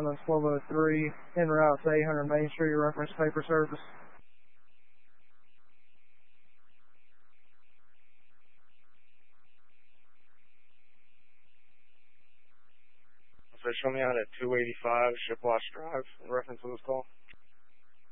ambulance 1203 en route to 800 Main Street, reference paper service. So show me out at 285 Shipwash Drive in reference to this call.